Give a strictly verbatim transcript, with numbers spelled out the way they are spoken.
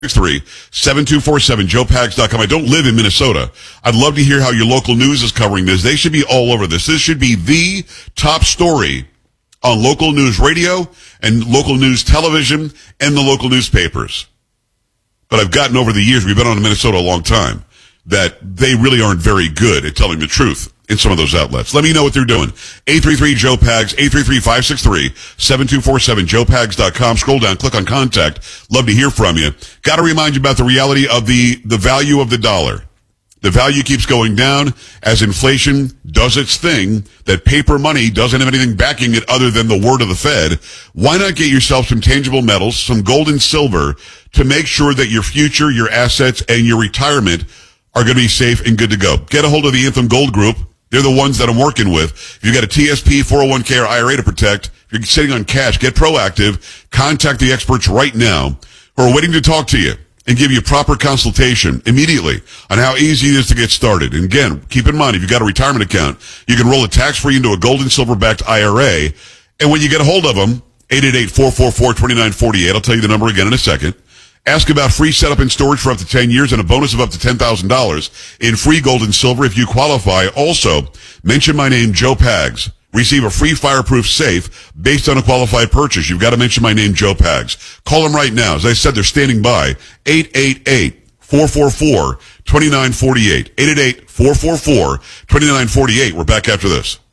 three seven two four seven joe pags dot com. I don't live in Minnesota. I'd love to hear how your local news is covering this. They should be all over this. This should be the top story on local news radio and local news television and the local newspapers. But I've gotten over the years, we've been on in Minnesota a long time, that they really aren't very good at telling the truth in some of those outlets. Let me know what they're doing. eight three three joe pags, eight three three, five six three, seven two four seven, joe pags dot com. Scroll down, click on contact. Love to hear from you. Got to remind you about the reality of the, the value of the dollar. The value keeps going down as inflation does its thing, that paper money doesn't have anything backing it other than the word of the Fed. Why not get yourself some tangible metals, some gold and silver, to make sure that your future, your assets, and your retirement are going to be safe and good to go? Get a hold of the Anthem Gold Group. They're the ones that I'm working with. If you've got a T S P, four oh one k, or I R A to protect, if you're sitting on cash, get proactive. Contact the experts right now who are waiting to talk to you and give you proper consultation immediately on how easy it is to get started. And again, keep in mind, if you've got a retirement account, you can roll it tax-free into a gold and silver-backed I R A. And when you get a hold of them, eight eight eight, four four four, two nine four eight. I'll tell you the number again in a second. Ask about free setup and storage for up to ten years and a bonus of up to ten thousand dollars in free gold and silver if you qualify. Also, mention my name, Joe Pags. Receive a free fireproof safe based on a qualified purchase. You've got to mention my name, Joe Pags. Call them right now. As I said, they're standing by. eight eight eight, four four four, two nine four eight. eight eight eight, four four four, two nine four eight. We're back after this.